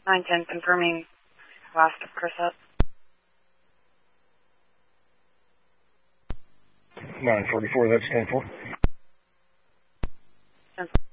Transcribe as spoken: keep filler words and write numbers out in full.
nine ten confirming last of Chris up. nine forty-four, that's ten four. ten four.